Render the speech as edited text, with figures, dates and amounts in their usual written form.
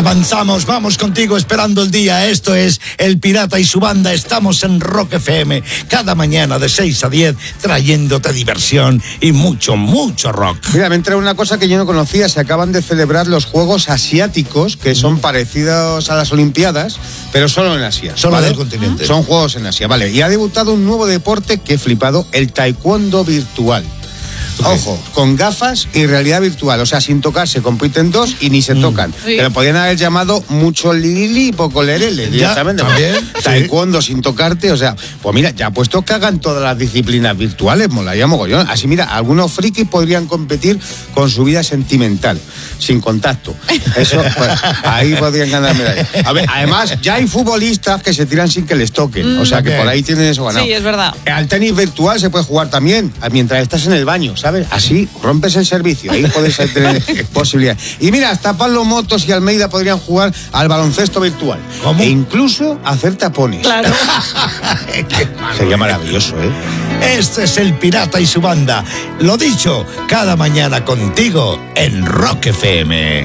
Avanzamos, vamos contigo esperando el día. Esto es El Pirata y su banda. Estamos en Rock FM cada mañana de 6 a 10 trayéndote diversión y mucho, mucho rock. Mira, me entra una cosa que yo no conocía. Se acaban de celebrar los Juegos Asiáticos, que son parecidos a las Olimpiadas, pero solo en Asia. Solo del continente. Son Juegos en Asia, vale. Y ha debutado un nuevo deporte que he flipado, el taekwondo virtual. Ojo, con gafas y realidad virtual, o sea, sin tocarse, compiten dos y ni se tocan. Sí. Pero podrían haber llamado mucho lili y poco lerele, directamente. Taekwondo sin tocarte, o sea, pues mira, ya puesto que hagan todas las disciplinas virtuales, molaría mogollón. Así mira, algunos frikis podrían competir con su vida sentimental, sin contacto. Eso, pues, ahí podrían ganar medallas. A ver, además, ya hay futbolistas que se tiran sin que les toquen, o sea, que por ahí tienen eso ganado. Sí, es verdad. Al tenis virtual se puede jugar también, mientras estás en el baño, ¿sabes? Así rompes el servicio, ahí puedes tener posibilidades. Y mira, hasta Pablo Motos y Almeida podrían jugar al baloncesto virtual. ¿Cómo? E incluso hacer tapones. Claro. Sería maravilloso, ¿eh? Este es El Pirata y su banda. Lo dicho, cada mañana contigo en Rock FM.